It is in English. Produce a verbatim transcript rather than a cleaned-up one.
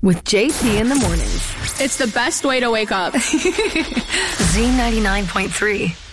with J P in the mornings. It's the best way to wake up. Z ninety-nine point three.